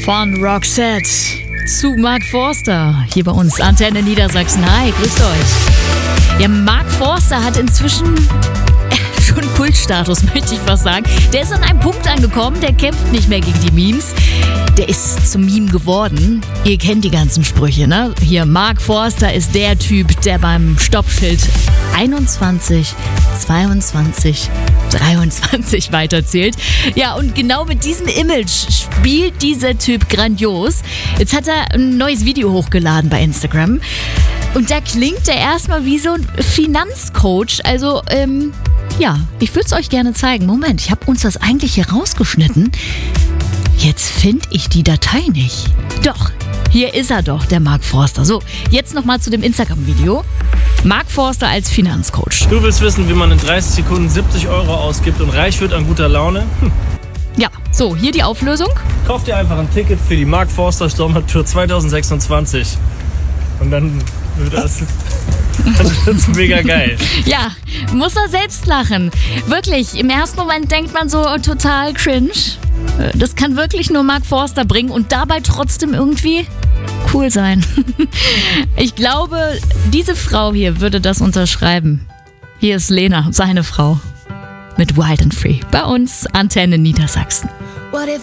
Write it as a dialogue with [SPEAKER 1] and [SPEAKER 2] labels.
[SPEAKER 1] Von Roxette zu Mark Forster. Hier bei uns Antenne Niedersachsen. Hi, grüßt euch. Ja, Mark Forster hat inzwischen schon Kultstatus, möchte ich fast sagen. Der ist an einem Punkt angekommen, der kämpft nicht mehr gegen die Memes. Der ist zum Meme geworden. Ihr kennt die ganzen Sprüche, ne? Hier, Mark Forster ist der Typ, der beim Stoppschild 21, 22, 23 weiterzählt. Ja, und genau mit diesem Image spielt dieser Typ grandios. Jetzt hat er ein neues Video hochgeladen bei Instagram. Und da klingt er erstmal wie so ein Finanzcoach. Also, ja, ich würde es euch gerne zeigen. Moment, ich habe uns das eigentlich hier rausgeschnitten. Jetzt finde ich die Datei nicht. Doch, hier ist er doch, der Mark Forster. So, jetzt nochmal zu dem Instagram-Video. Mark Forster als Finanzcoach.
[SPEAKER 2] Du willst wissen, wie man in 30 Sekunden 70 Euro ausgibt und reich wird an guter Laune?
[SPEAKER 1] Ja, so, hier die Auflösung.
[SPEAKER 2] Kauf dir einfach ein Ticket für die Mark Forster Sommertour 2026. Und dann wird das mega geil.
[SPEAKER 1] Ja, muss er selbst lachen. Wirklich, im ersten Moment denkt man so total cringe. Das kann wirklich nur Mark Forster bringen und dabei trotzdem irgendwie cool sein. Ich glaube, diese Frau hier würde das unterschreiben. Hier ist Lena, seine Frau, mit Wild and Free. Bei uns Antenne Niedersachsen.
[SPEAKER 3] What if